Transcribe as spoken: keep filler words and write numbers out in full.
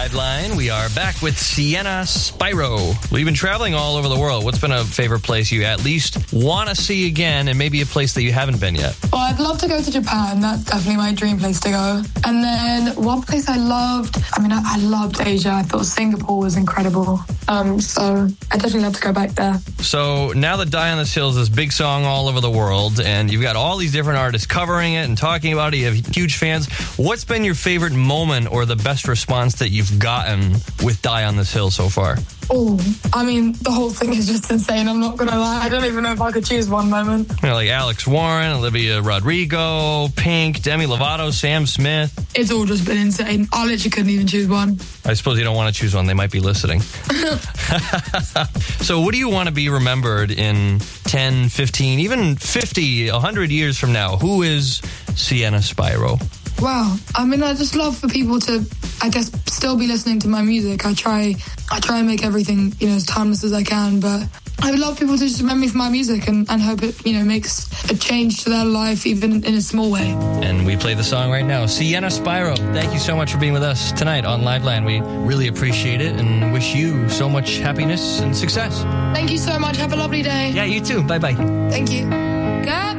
Liveline. We are back with Sienna Spyro. Well, you've been traveling all over the world. What's been a favorite place you at least want to see again, and maybe a place that you haven't been yet? Well, I'd love to go to Japan. That's definitely my dream place to go. And then one place I loved, I mean, I, I loved Asia. I thought Singapore was incredible. Um, so I'd definitely love to go back there. So now that Die on This Hill is this big song all over the world, and you've got all these different artists covering it and talking about it, you have huge fans. What's been your favorite moment or the best response that you've gotten with Die on This Hill so far? Oh, I mean, the whole thing is just insane. I'm not going to lie. I don't even know if I could choose one moment. You know, like Alex Warren, Olivia Rodrigo, Pink, Demi Lovato, Sam Smith. It's all just been insane. I literally couldn't even choose one. I suppose you don't want to choose one. They might be listening. So what do you want to be remembered in ten, fifteen, even fifty, one hundred years from now? Who is Sienna Spyro? Wow. I mean, I just love for people to, I guess, still be listening to my music. I try I try and make everything, you know, as timeless as I can, but I would love people to just remember me for my music and, and hope it, you know, makes a change to their life, even in a small way. And we play the song right now. Sienna Spyro, thank you so much for being with us tonight on Liveline. We really appreciate it and wish you so much happiness and success. Thank you so much. Have a lovely day. Yeah, you too. Bye-bye. Thank you. God.